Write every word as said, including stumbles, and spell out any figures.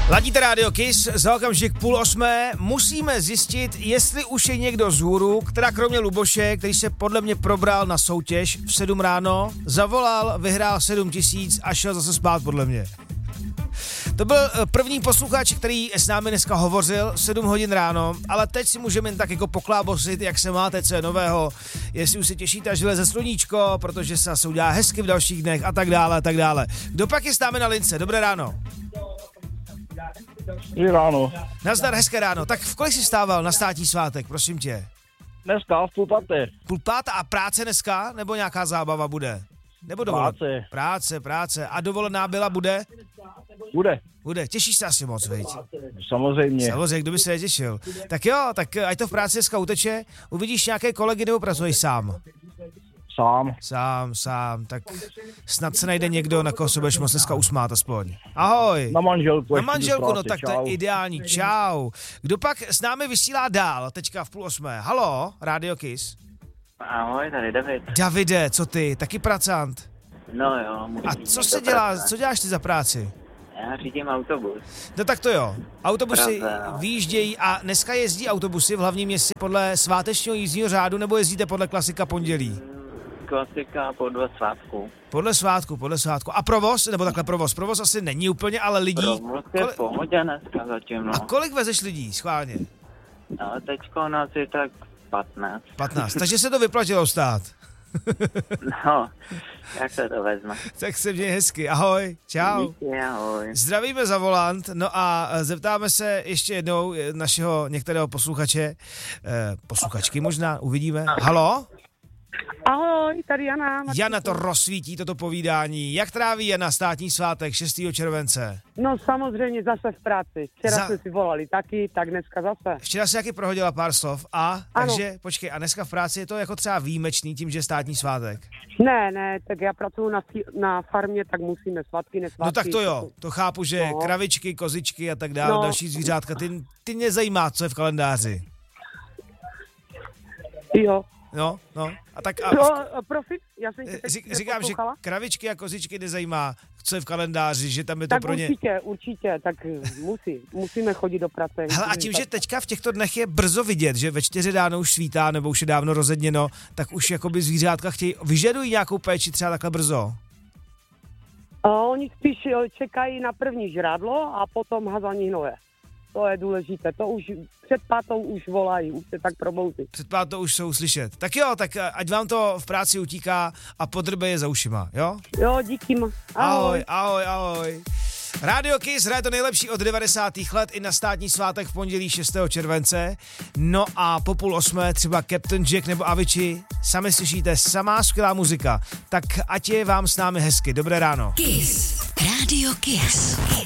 Ladíte rádio Kiss, za okamžik půl osmé. Musíme zjistit, jestli už je někdo z hůru, která kromě Luboše, který se podle mě probral na soutěž v sedm ráno, zavolal, vyhrál sedm tisíc a šel zase spát podle mě. To byl první posluchač, který s námi dneska hovořil sedm hodin ráno, ale teď si můžeme jen tak jako poklábosit, jak se máte, co je nového, jestli už se těšíte, až vyleze sluníčko, protože se zase udělá hezky v dalších dnech a tak dále a tak dále. Kdo pak je s námi na lince? Dobré ráno. Dobré ráno. Nazdar, hezké ráno. Tak v kolik jsi stával na státní svátek, prosím tě? Dneska v půl páté. Půl páté a práce dneska? Nebo nějaká zábava bude? Nebo dovolená? Práce. Práce, práce. A dovolená byla bude? Bude. Bude. Těšíš se asi moc, viď? Samozřejmě. Samozřejmě, kdo by se netěšil. Tak jo, tak ať to v práci dneska uteče. Uvidíš nějaké kolegy nebo pracuješ sám? Sám. Sám, sám. Tak snad se najde někdo, na koho se budeš moc dneska usmát aspoň. Ahoj. Na manželku. Na manželku, no tak čau. to je ideální. Čau. Kdo pak s námi vysílá dál, teďka v půl osmé? Haló, Radio Kiss. Ahoj, tady David. Davide, co ty? Taky pracant? No jo. A co se dělá, co děláš ty za práci? Já řídím autobus. No tak to jo. Autobusy Praze, no. vyjíždějí a dneska jezdí autobusy v hlavním městě podle svátečního jízdního řádu nebo jezdíte podle klasika pondělí? Klasika podle svátku. Podle svátku, podle svátku. A provoz, nebo takhle provoz? Provoz asi není úplně, ale lidí. Provoz je v pohodě dneska zatím, no. A kolik vezeš lidí, schválně? Ale teďko nás je tak patnáct. patnáct. Takže se to vyplatilo stát. No, jak se to vezme. Tak se měj hezky. Ahoj, čau. Díky, ahoj. Zdravíme za volant, no a zeptáme se ještě jednou našeho některého posluchače, eh, posluchačky možná, uvidíme. Halo? Ahoj, tady Jana. Jana to rozsvítí, toto povídání. Jak tráví Jana státní svátek šestého července? No samozřejmě zase v práci. Včera Za- jsme si volali taky, tak dneska zase. Včera si taky prohodila pár slov a, Ano. takže, počkej, a dneska v práci je to jako třeba výjimečný tím, že je státní svátek? Ne, ne, tak já pracuji na, fi- na farmě, tak musíme svatky, nesvátky. No tak to jo, to chápu, že No. kravičky, kozičky a tak dále, No. další zvířátka, ty, ty mě zajímá, co je v kalendáři. Jo. No, no, a tak a, Pro, profit? Já jsem tě teď Řík, říkám, že neposlouchala. kravičky a kozičky nezajímá, co je v kalendáři, že tam je to Tak pro ně... určitě, určitě, tak musí, musíme chodit do práce. Hele, a tím, že teďka v těchto dnech je brzo vidět, že ve čtyři ráno už svítá, nebo už je dávno rozedněno, tak už jakoby zvířátka chtějí, vyžadují nějakou péči třeba takhle brzo. A oni spíš eh, čekají na první žrádlo a potom hazaní hnoje. To je důležité, to už před pátou už volají, už se tak probouzí. Před pár to už jsou slyšet. Tak jo, tak ať vám to v práci utíká a podrbe je za ušima, jo? Jo, díky. Ahoj. Ahoj, ahoj, ahoj. Radio Kiss hraje to nejlepší od devadesátých let i na státní svátek v pondělí šestého července. No a po půl osmé třeba Captain Jack nebo Avicii. Sami slyšíte, samá skvělá muzika. Tak ať je vám s námi hezky. Dobré ráno. Kiss. Radio Kiss.